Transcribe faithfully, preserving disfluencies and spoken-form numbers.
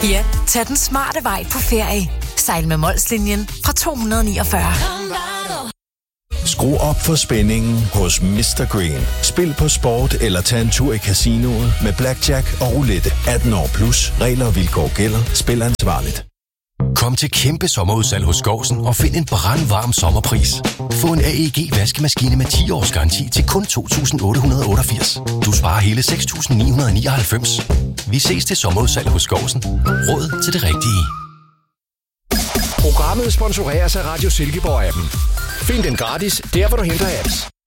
Ja, tag den smarte vej på ferie. Sejl med Molslinjen fra to hundrede niogfyrre. Skru op for spændingen hos mister Green. Spil på sport eller tag en tur i casinoet med blackjack og roulette. atten år plus. Regler og vilkår gælder. Spil ansvarligt. Kom til kæmpe sommerudsalg hos Skovsen og find en brandvarm sommerpris. Få en A E G vaskemaskine med ti års garanti til kun to tusind otte hundrede otteogfirs. Du sparer hele seks tusind ni hundrede nioghalvfems. Vi ses til sommerudsalg hos Skovsen. Råd til det rigtige. Programmet sponsoreres af Radio Silkeborg-appen. Find den gratis, der hvor du henter apps.